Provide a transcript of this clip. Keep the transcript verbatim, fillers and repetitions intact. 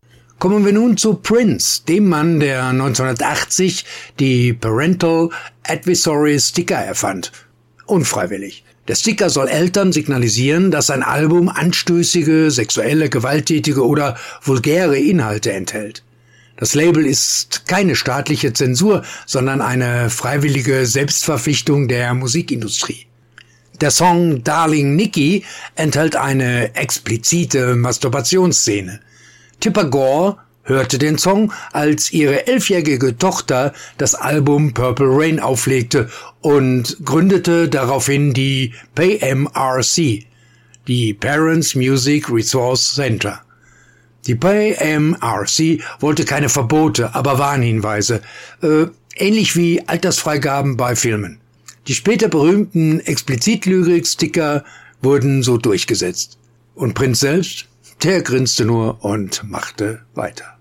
Kommen wir nun zu Prince, dem Mann, der neunzehnhundertachtzig die Parental Advisory Sticker erfand. Unfreiwillig. Der Sticker soll Eltern signalisieren, dass ein Album anstößige, sexuelle, gewalttätige oder vulgäre Inhalte enthält. Das Label ist keine staatliche Zensur, sondern eine freiwillige Selbstverpflichtung der Musikindustrie. Der Song Darling Nikki enthält eine explizite Masturbationsszene. Tipper Gore hörte den Song, als ihre elfjährige Tochter das Album Purple Rain auflegte und gründete daraufhin die P M R C, die Parents Music Resource Center. Die P M R C wollte keine Verbote, aber Warnhinweise, äh, ähnlich wie Altersfreigaben bei Filmen. Die später berühmten Explizit-Lyrik-Sticker wurden so durchgesetzt. Und Prince selbst, der grinste nur und machte weiter.